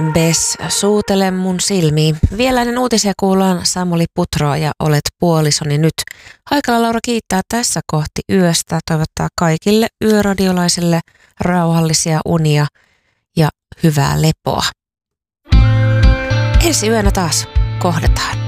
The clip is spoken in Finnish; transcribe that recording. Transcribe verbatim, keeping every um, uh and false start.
Bes, suutele mun silmiin. Vielä ennen uutisia kuullaan Samuli Putroa ja Olet puolisoni nyt. Haikala Laura kiittää tässä kohti yöstä. Toivottaa kaikille yöradiolaisille rauhallisia unia ja hyvää lepoa. Ensi yönä taas kohdataan.